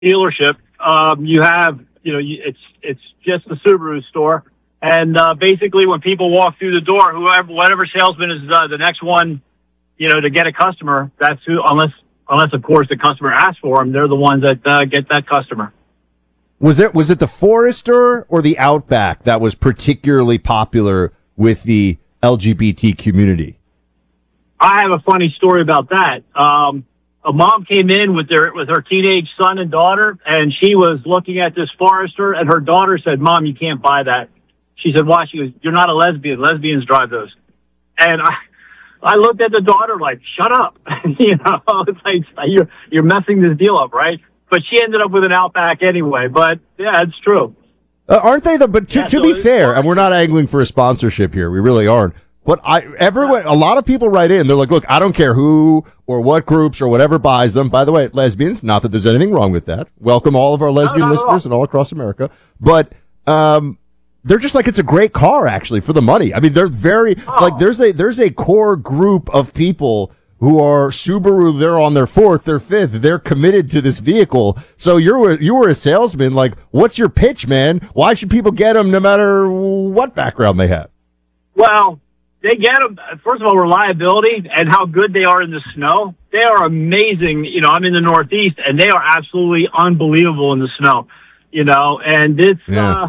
dealership, you have, it's just the Subaru store. And basically when people walk through the door, whatever salesman is the next one, to get a customer, that's who, unless of course the customer asks for them, they're the ones that get that customer. Was it the Forester or the Outback that was particularly popular with the LGBT community? I have a funny story about that. A mom came in with her teenage son and daughter, and she was looking at this Forester, and her daughter said, "Mom, you can't buy that." She said, "Why?" She goes, "You're not a lesbian. Lesbians drive those." And I looked at the daughter like, "Shut up." It's like, you're messing this deal up, right? But she ended up with an Outback anyway. But yeah, it's true. Aren't they? But to be fair, and we're not angling for a sponsorship here, we really aren't. But a lot of people write in. They're like, "Look, I don't care who or what groups or whatever buys them." By the way, lesbians, not that there's anything wrong with that. Welcome all of our lesbian listeners and all across America. But they're just like, it's a great car actually for the money. I mean, they're very like there's a core group of people who are Subaru. They're on their fourth, their fifth. They're committed to this vehicle. So you were a salesman. Like, what's your pitch, man? Why should people get them no matter what background they have? Well, they get them, first of all, reliability and how good they are in the snow. They are amazing. I'm in the Northeast, and they are absolutely unbelievable in the snow. And it's,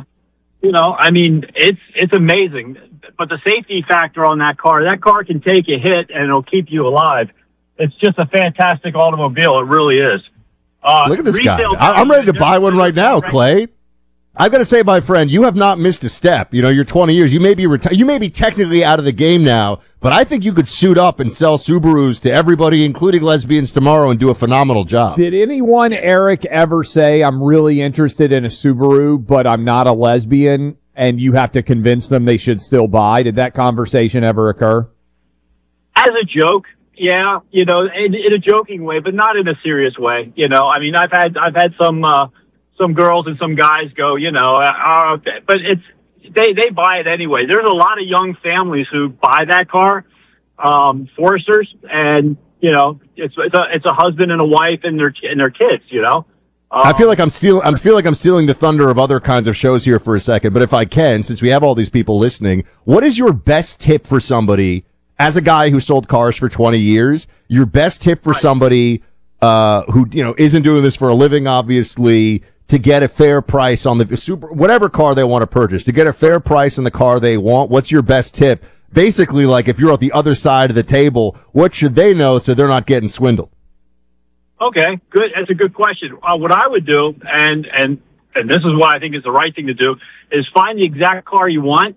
it's amazing. But the safety factor on that car can take a hit, and it'll keep you alive. It's just a fantastic automobile. It really is. Look at this guy. I'm ready to buy one right now, Clay. I've got to say, my friend, you have not missed a step. You're 20 years. You may be you may be technically out of the game now, but I think you could suit up and sell Subarus to everybody, including lesbians, tomorrow, and do a phenomenal job. Did anyone, Eric, ever say, "I'm really interested in a Subaru, but I'm not a lesbian," and you have to convince them they should still buy? Did that conversation ever occur? As a joke, yeah, in a joking way, but not in a serious way. I've had some girls and some guys go, but they buy it anyway. There's a lot of young families who buy that car, Foresters, and it's a husband and a wife and their kids. I feel like I'm stealing the thunder of other kinds of shows here for a second, but if I can, since we have all these people listening, what is your best tip for somebody, as a guy who sold cars for 20 years, your best tip for somebody who isn't doing this for a living, obviously, to get a fair price on whatever car they want to purchase, to get a fair price on the car they want? What's your best tip? Basically, like, if you're at the other side of the table, what should they know so they're not getting swindled? Okay, good. That's a good question. What I would do, and this is what I think is the right thing to do, is find the exact car you want,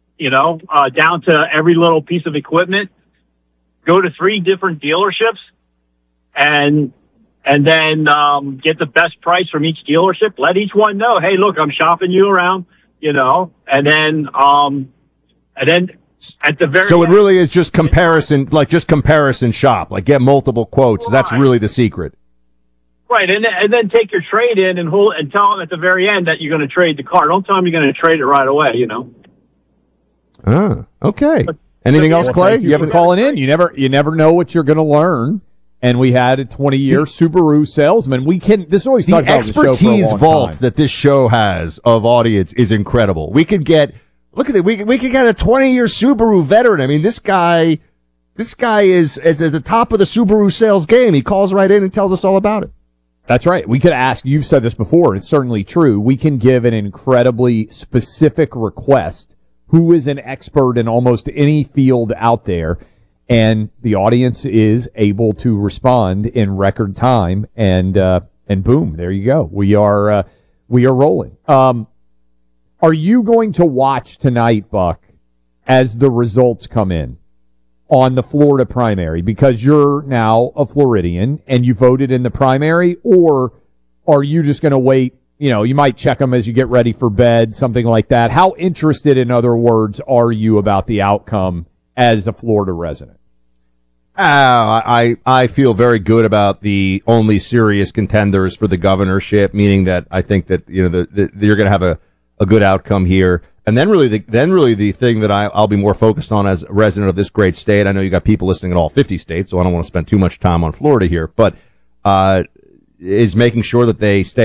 down to every little piece of equipment. Go to 3 different dealerships, and then get the best price from each dealership. Let each one know, hey, look, I'm shopping you around, and then at the very So it really is just comparison shop, like get multiple quotes. Right. That's really the secret. Right, and then take your trade in and tell them at the very end that you're going to trade the car. Don't tell them you're going to trade it right away, Okay. Anything else, Clay? You haven't calling in. You never know what you're going to learn. And we had a 20-year Subaru salesman. This is what we talked about. The expertise vault that this show has of audience is incredible. We could get, look at it. We could get a 20-year Subaru veteran. I mean, this guy is at the top of the Subaru sales game. He calls right in and tells us all about it. That's right. We could ask, you've said this before, it's certainly true. We can give an incredibly specific request. Who is an expert in almost any field out there? And the audience is able to respond in record time, and boom, there you go. We are rolling. Are you going to watch tonight, Buck, as the results come in on the Florida primary, because you're now a Floridian and you voted in the primary, or are you just going to wait? You might check them as you get ready for bed, something like that. How interested, in other words, are you about the outcome as a Florida resident? I feel very good about the only serious contenders for the governorship, meaning that I think that you're going to have a good outcome here. And then really the thing that I'll be more focused on as a resident of this great state. I know you got people listening in all 50 states, so I don't want to spend too much time on Florida here, but is making sure that they stay